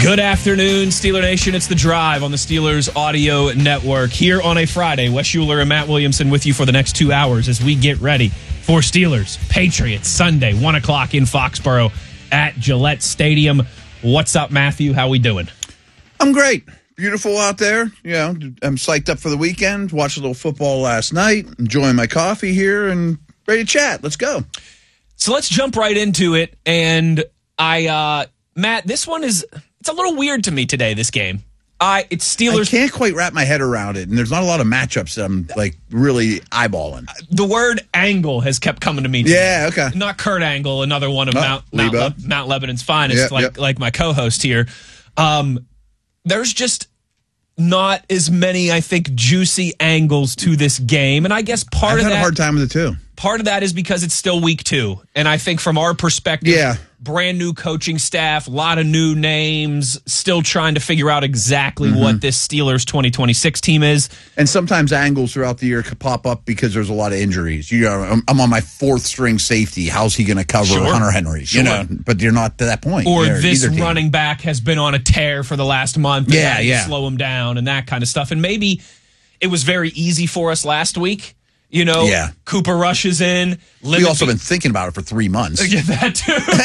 Good afternoon, Steeler Nation. It's The Drive on the Steelers Audio Network. Here on a Friday, Wes Schuler and Matt Williamson with you for the next 2 hours as we get ready for Steelers Patriots Sunday, 1 o'clock in Foxborough at Gillette Stadium. What's up, Matthew? How we doing? I'm great. Beautiful out there. You know, I'm psyched up for the weekend. Watched a little football last night. Enjoying my coffee here and ready to chat. Let's go. So let's jump right into it. And Matt, this one it's a little weird to me today, this game. It's Steelers. I can't quite wrap my head around it, and there's not a lot of matchups that I'm like really eyeballing. The word Angle has kept coming to me today. Yeah, okay. Not Kurt Angle, another one of Mount Lebanon's finest, like my co-host here. There's just not as many, I think, juicy angles to this game, and I guess I've had a hard time with it too. Part of that is because it's still week 2, and I think from our perspective, brand new coaching staff, a lot of new names, still trying to figure out exactly what this Steelers 2026 team is. And sometimes angles throughout the year could pop up because there's a lot of injuries. You know, I'm on my 4th string safety. How's he going to cover Hunter Henry? Sure. You know, but you're not to that point. Or this running back has been on a tear for the last month. And slow him down and that kind of stuff. And maybe it was very easy for us last week. You know, Cooper rushes in. We've also been thinking about it for 3 months. Yeah, that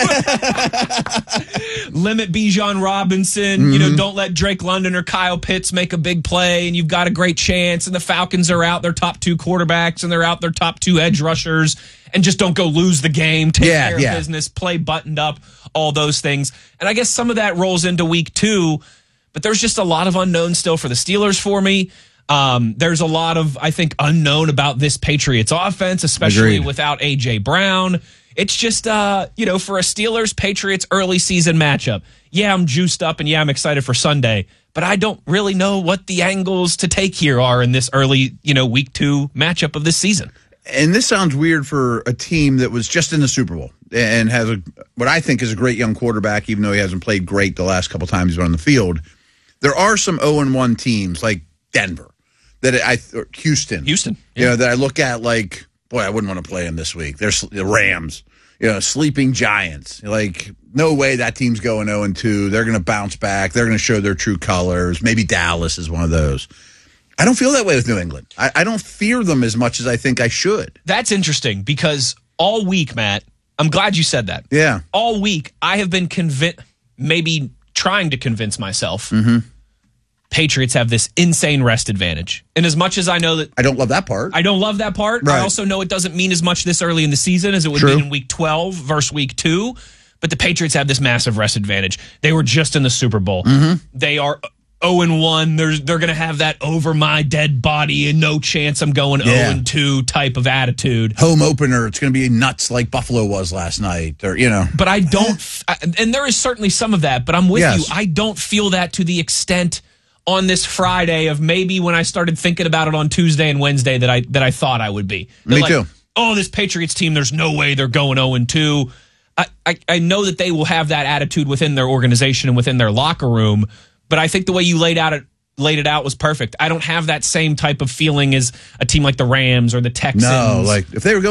too. Limit Bijan Robinson. You know, don't let Drake London or Kyle Pitts make a big play, and you've got a great chance. And the Falcons are out their top 2 quarterbacks, and they're out their top 2 edge rushers, and just don't go lose the game. Take care of business, play buttoned up, all those things. And I guess some of that rolls into week 2, but there's just a lot of unknown still for the Steelers for me. There's a lot of, I think, unknown about this Patriots offense, especially without A.J. Brown. It's just, for a Steelers-Patriots early season matchup. Yeah, I'm juiced up, and I'm excited for Sunday, but I don't really know what the angles to take here are in this early, week 2 matchup of this season. And this sounds weird for a team that was just in the Super Bowl and has what I think is a great young quarterback, even though he hasn't played great the last couple times he's been on the field. There are some 0-1 teams like Denver. Houston, that I look at like, boy, I wouldn't want to play them this week. There's the Rams, sleeping giants. Like, no way that team's going 0-2. They're going to bounce back. They're going to show their true colors. Maybe Dallas is one of those. I don't feel that way with New England. I don't fear them as much as I think I should. That's interesting because all week, Matt, I'm glad you said that. Yeah. All week, I have been maybe trying to convince myself Patriots have this insane rest advantage. And as much as I know that... I don't love that part. I don't love that part. Right. I also know it doesn't mean as much this early in the season as it would mean in week 12 versus week 2. But the Patriots have this massive rest advantage. They were just in the Super Bowl. They are 0-1. They're going to have that over my dead body and no chance I'm going 0-2 type of attitude. Home opener. It's going to be nuts like Buffalo was last night. Or, But I don't... and there is certainly some of that, but I'm with you. I don't feel that to the extent... on this Friday of maybe when I started thinking about it on Tuesday and Wednesday that I thought I would be. Me too. Oh, this Patriots team, there's no way they're going 0-2. I know that they will have that attitude within their organization and within their locker room, but I think the way you laid it out was perfect. I don't have that same type of feeling as a team like the Rams or the Texans. No, like if they were going